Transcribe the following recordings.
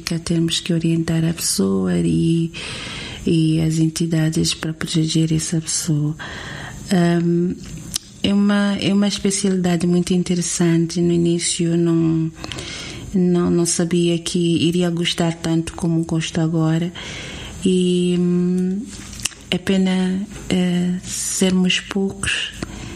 médica, temos que orientar a pessoa e as entidades para proteger essa pessoa. É uma especialidade muito interessante. No início eu não sabia que iria gostar tanto como gosto agora, e é pena sermos poucos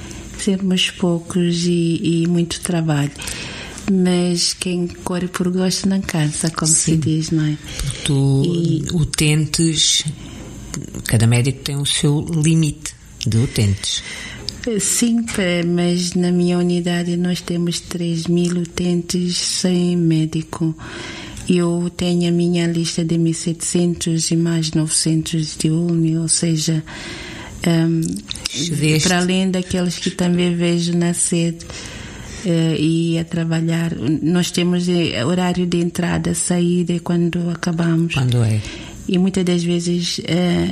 e muito trabalho, mas quem corre por gosto não cansa, como se diz, não é? Tu utentes, cada médico tem o seu limite de utentes. Sim, mas na minha unidade nós temos 3.000 utentes sem médico. Eu tenho a minha lista de 1.700 e mais 900 de ULMI, ou seja, para além daqueles que também vejo na sede e a trabalhar. Nós temos horário de entrada, saída e quando acabamos. Quando é? E muitas das vezes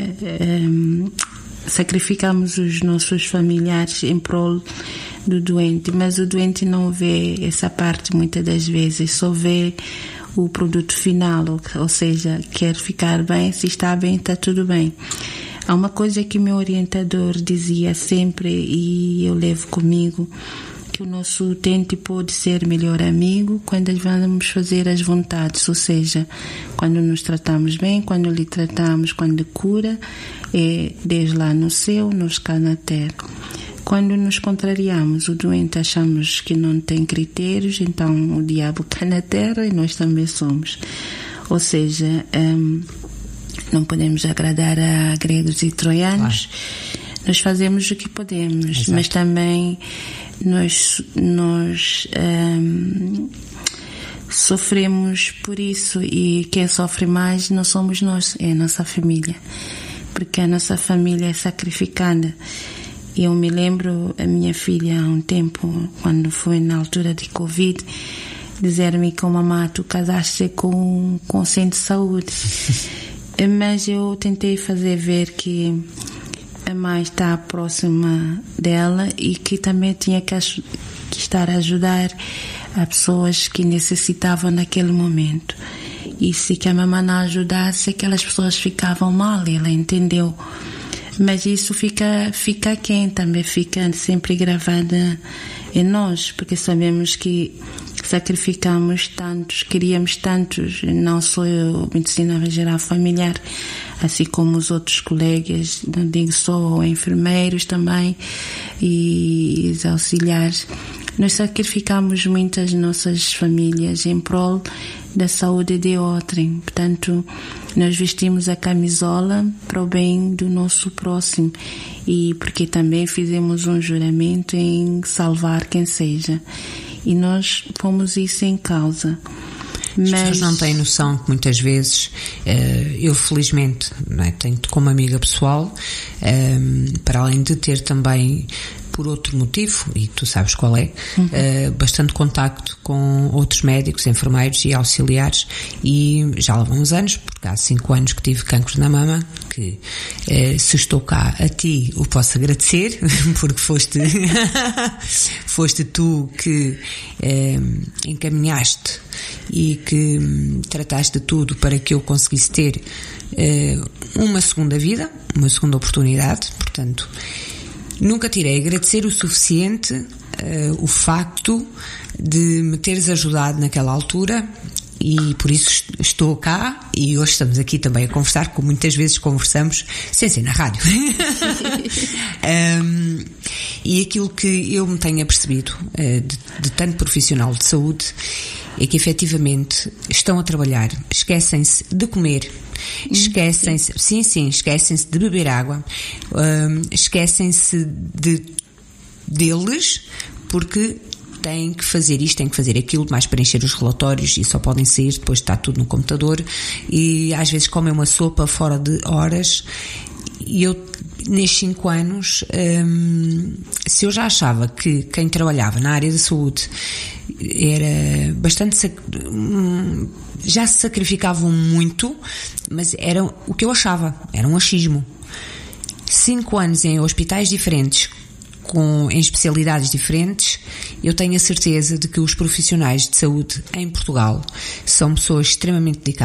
sacrificamos os nossos familiares em prol do doente, mas o doente não vê essa parte muitas das vezes, só vê o produto final, ou seja, quer ficar bem, se está bem, está tudo bem. Há uma coisa que o meu orientador dizia sempre e eu levo comigo, que o nosso utente pode ser melhor amigo quando vamos fazer as vontades, ou seja, quando nos tratamos bem, quando lhe tratamos, quando cura, desde lá no céu, nós cá na terra. Quando nos contrariamos, o doente achamos que não tem critérios, então o diabo cá na terra e nós também somos. Ou seja, não podemos agradar a gregos e troianos. Nós fazemos o que podemos. Exato. Mas também nós sofremos por isso, e quem sofre mais não somos nós, é a nossa família, porque a nossa família é sacrificada. Eu me lembro, a minha filha, há um tempo, quando foi na altura de Covid, dizer-me que mamãe, tu casaste com um centro de saúde. Mas eu tentei fazer ver que a mãe está próxima dela e que também tinha que estar a ajudar a pessoas que necessitavam naquele momento. E se que a mamãe não ajudasse, aquelas pessoas ficavam mal, ela entendeu. Mas isso fica quem também fica sempre gravada em nós, porque sabemos que sacrificamos tantos, queríamos tantos, não só eu, medicina geral familiar, assim como os outros colegas, não digo só enfermeiros também e os auxiliares. Nós sacrificamos muitas nossas famílias em prol da saúde de outrem. Portanto, nós vestimos a camisola para o bem do nosso próximo, e porque também fizemos um juramento em salvar quem seja. E nós pomos isso em causa. As pessoas não têm noção que muitas vezes, eu felizmente, não é, tenho-te como amiga pessoal, para além de ter também, por outro motivo, e tu sabes qual é, bastante contacto com outros médicos, enfermeiros e auxiliares, e já lá vão uns anos, porque há 5 anos que tive cancro na mama, que se estou cá a ti o posso agradecer, porque foste tu que encaminhaste e que trataste de tudo para que eu conseguisse ter uma segunda vida, uma segunda oportunidade. Portanto, nunca tirei a agradecer o suficiente o facto de me teres ajudado naquela altura, e por isso estou cá, e hoje estamos aqui também a conversar, como muitas vezes conversamos sem ser na rádio. E aquilo que eu me tenho apercebido de tanto profissional de saúde é que efetivamente estão a trabalhar, esquecem-se de comer, esquecem-se, esquecem-se de beber água, esquecem-se deles, porque têm que fazer isto, têm que fazer aquilo, mais preencher os relatórios, e só podem sair depois de estar tudo no computador, e às vezes comem uma sopa fora de horas. E eu, nestes 5 anos, se eu já achava que quem trabalhava na área da saúde era bastante, já se sacrificavam muito, mas era o que eu achava, era um achismo. 5 anos em hospitais diferentes, em especialidades diferentes, eu tenho a certeza de que os profissionais de saúde em Portugal são pessoas extremamente dedicadas.